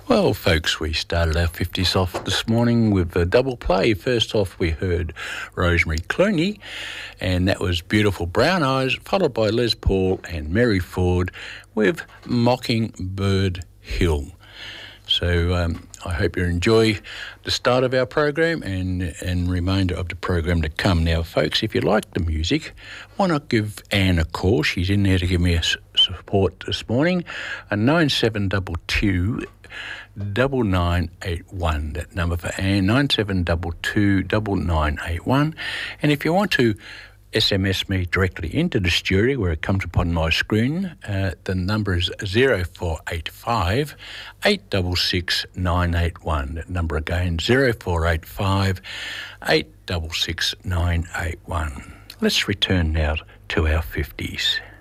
Well, folks, we started our 50s off this morning with a double play. First off, we heard Rosemary Clooney, and that was Beautiful Brown Eyes, followed by Les Paul and Mary Ford with Mockingbird Hill. So I hope you enjoy the start of our program and remainder of the program to come. Now, folks, if you like the music, why not give Anne a call? She's in there to give me a support this morning. 9722 9981. That number for Anne, 9722 9981. And if you want to SMS me directly into the studio where it comes upon my screen, the number is 0485 866 981. That number again, 0485 866 981. Let's return now to our 50s.